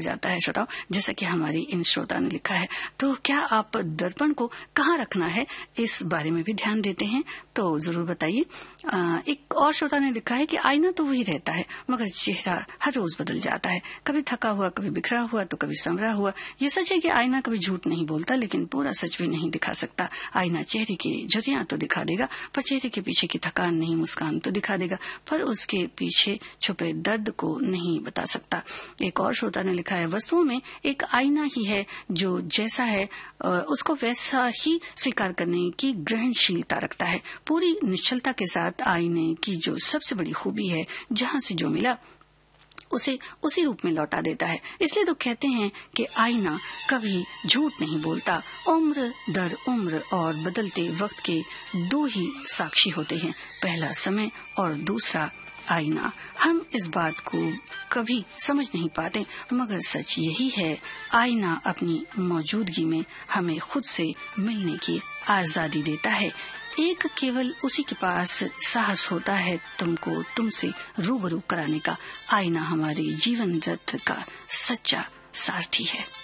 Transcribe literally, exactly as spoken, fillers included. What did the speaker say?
जाता है श्रोताओं, जैसा कि हमारी इन श्रोता ने लिखा है। तो क्या आप दर्पण को कहाँ रखना है इस बारे में भी ध्यान देते हैं? तो जरूर बताइए। एक और श्रोता ने लिखा है कि आईना तो वही रहता है मगर चेहरा हर रोज बदल जाता है, कभी थका हुआ, कभी बिखरा हुआ, तो कभी संवरा हुआ। ये सच है कि आईना कभी झूठ नहीं बोलता, लेकिन पूरा सच भी नहीं दिखा सकता। आईना चेहरे की झुर्रियां तो दिखा देगा, पर चेहरे के पीछे की थकान नहीं, मुस्कान तो दिखा देगा, पर उसके पीछे छुपे दर्द को नहीं बता सकता। एक और श्रोता ने लिखा है, वस्तुओं में एक आईना ही है जो जैसा है उसको वैसा ही स्वीकार करने की ग्रहणशीलता रखता है। पूरी निश्चलता के साथ आईने की जो सबसे बड़ी खूबी है, जहां से जो मिला उसे उसी रूप में लौटा देता है। इसलिए तो कहते हैं कि आईना कभी झूठ नहीं बोलता। उम्र दर उम्र और बदलते वक्त के दो ही साक्षी होते हैं, पहला समय और दूसरा आईना। हम इस बात को कभी समझ नहीं पाते, मगर सच यही है, आईना अपनी मौजूदगी में हमें खुद से मिलने की आजादी देता है। एक केवल उसी के पास साहस होता है तुमको तुमसे रूबरू कराने का। आईना हमारे जीवन रथ का सच्चा सारथी है।